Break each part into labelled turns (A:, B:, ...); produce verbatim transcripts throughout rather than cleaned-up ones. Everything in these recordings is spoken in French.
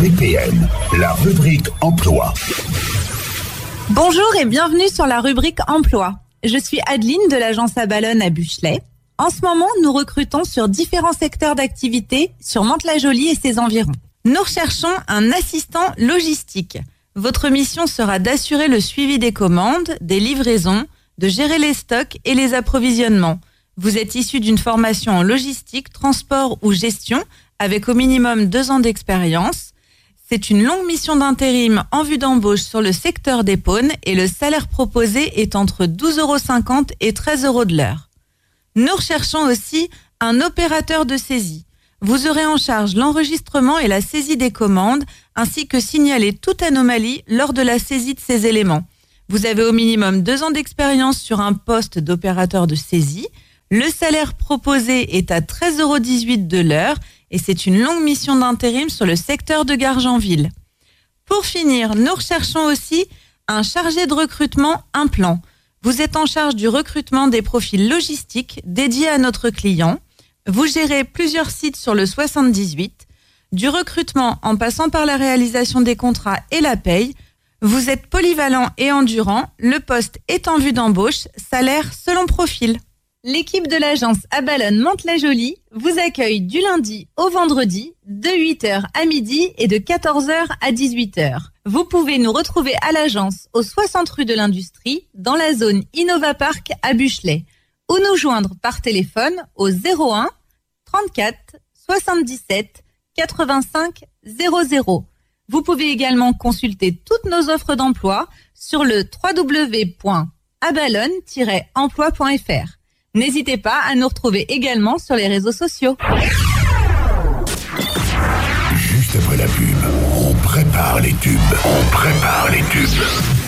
A: B P M, la rubrique emploi.
B: Bonjour et bienvenue sur la rubrique emploi. Je suis Adeline de l'agence Abalone à Buchelet. En ce moment, nous recrutons sur différents secteurs d'activité sur Mantes-la-Jolie et ses environs. Nous recherchons un assistant logistique. Votre mission sera d'assurer le suivi des commandes, des livraisons, de gérer les stocks et les approvisionnements. Vous êtes issu d'une formation en logistique, transport ou gestion avec au minimum deux ans d'expérience. C'est une longue mission d'intérim en vue d'embauche sur le secteur des Pônes et le salaire proposé est entre douze euros cinquante et treize euros de l'heure. Nous recherchons aussi un opérateur de saisie. Vous aurez en charge l'enregistrement et la saisie des commandes ainsi que signaler toute anomalie lors de la saisie de ces éléments. Vous avez au minimum deux ans d'expérience sur un poste d'opérateur de saisie. Le salaire proposé est à treize euros dix-huit de l'heure et c'est une longue mission d'intérim sur le secteur de Gargenville. Pour finir, nous recherchons aussi un chargé de recrutement implant. Vous êtes en charge du recrutement des profils logistiques dédiés à notre client. Vous gérez plusieurs sites sur le soixante-dix-huit. Du recrutement en passant par la réalisation des contrats et la paye. Vous êtes polyvalent et endurant. Le poste est en vue d'embauche. Salaire selon profil. L'équipe de l'agence Abalone Mantes-la-Jolie vous accueille du lundi au vendredi de huit heures à midi et de quatorze heures à dix-huit heures. Vous pouvez nous retrouver à l'agence au soixante rue de l'Industrie dans la zone Innova Park à Buchelet ou nous joindre par téléphone au zéro un trente-quatre soixante-dix-sept quatre-vingt-cinq zéro zéro. Vous pouvez également consulter toutes nos offres d'emploi sur le w w w point abalone tiret emploi point f r. N'hésitez pas à nous retrouver également sur les réseaux sociaux.
A: Juste après la pub, on prépare les tubes. On prépare les tubes.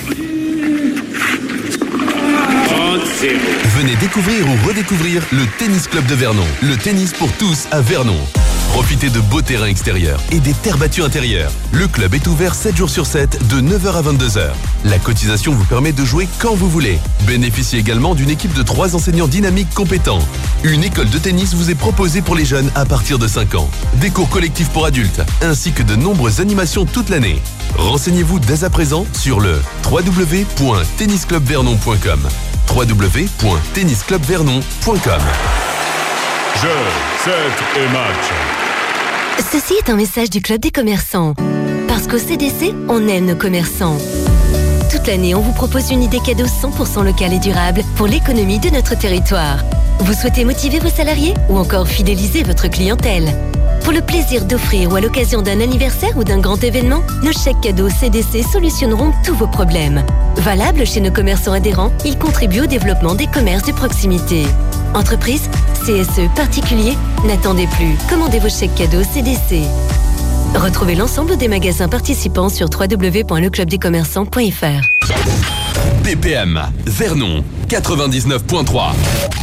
C: Venez découvrir ou redécouvrir le Tennis Club de Vernon. Le tennis pour tous à Vernon. Profitez de beaux terrains extérieurs et des terres battues intérieures. Le club est ouvert sept jours sur sept de neuf heures à vingt-deux heures. La cotisation vous permet de jouer quand vous voulez. Bénéficiez également d'une équipe de trois enseignants dynamiques compétents. Une école de tennis vous est proposée pour les jeunes à partir de cinq ans. Des cours collectifs pour adultes, ainsi que de nombreuses animations toute l'année. Renseignez-vous dès à présent sur le w w w point tennis club vernon point com. w w w point tennis club vernon point com.
D: Jeu, set et match.
E: Ceci est un message du Club des commerçants. Parce qu'au C D C, on aime nos commerçants. Toute l'année, on vous propose une idée cadeau cent pour cent locale et durable pour l'économie de notre territoire. Vous souhaitez motiver vos salariés ou encore fidéliser votre clientèle? Pour le plaisir d'offrir ou à l'occasion d'un anniversaire ou d'un grand événement, nos chèques cadeaux C D C solutionneront tous vos problèmes. Valable chez nos commerçants adhérents, ils contribuent au développement des commerces de proximité. Entreprise, C S E, particulier, n'attendez plus. Commandez vos chèques cadeaux C D C. Retrouvez l'ensemble des magasins participants sur w w w point le club des commerçants point f r.
C: B P M, Vernon, quatre-vingt-dix-neuf point trois.